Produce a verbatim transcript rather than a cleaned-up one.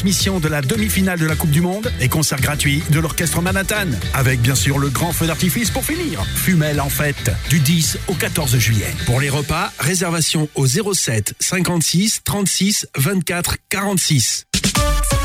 Mission de la demi-finale de la Coupe du Monde et concert gratuit de l'Orchestre Manhattan. Avec bien sûr le grand feu d'artifice pour finir. Fumel en fête, du dix au quatorze juillet. Pour les repas, réservation au zéro sept cinquante-six trente-six vingt-quatre quarante-six.